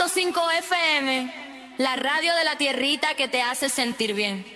104.5 FM, la radio de la tierrita que te hace sentir bien.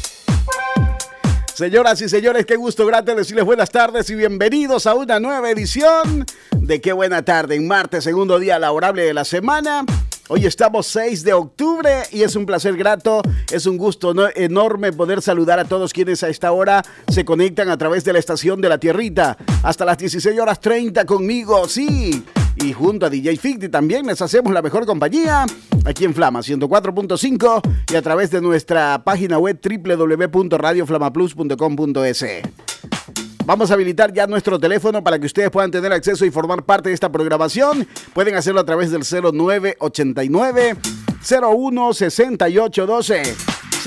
Señoras y señores, qué gusto grande decirles buenas tardes y bienvenidos a una nueva edición de Qué Buena Tarde, en martes, segundo día laborable de la semana. Hoy estamos 6 de octubre y es un placer grato, es un gusto enorme poder saludar a todos quienes a esta hora se conectan a través de la estación de la tierrita. Hasta las 16:30 conmigo, sí. Y junto a DJ Ficti también les hacemos la mejor compañía aquí en Flama 104.5 y a través de nuestra página web www.radioflamaplus.com.es. Vamos a habilitar ya nuestro teléfono para que ustedes puedan tener acceso y formar parte de esta programación. Pueden hacerlo a través del 0989-016812.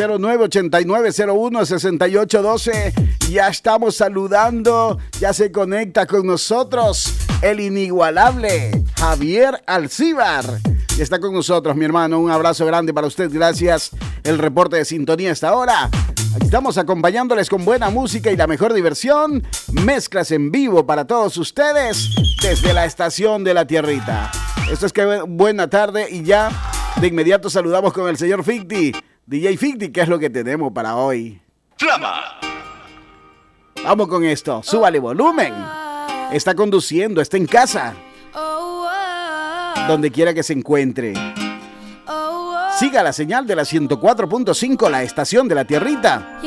0989-016812. Ya estamos saludando, ya se conecta con nosotros el inigualable Javier Alcíbar. Y está con nosotros, mi hermano. Un abrazo grande para usted. Gracias. El reporte de sintonía hasta ahora. Aquí estamos acompañándoles con buena música y la mejor diversión. Mezclas en vivo para todos ustedes desde la estación de la tierrita. Esto es Qué Buena Tarde y ya de inmediato saludamos con el señor Ficti. DJ Ficti, ¿qué es lo que tenemos para hoy? ¡Flama! Vamos con esto. Súbale volumen. Está conduciendo, está en casa. Donde quiera que se encuentre. Siga la señal de la 104.5, la estación de la tierrita.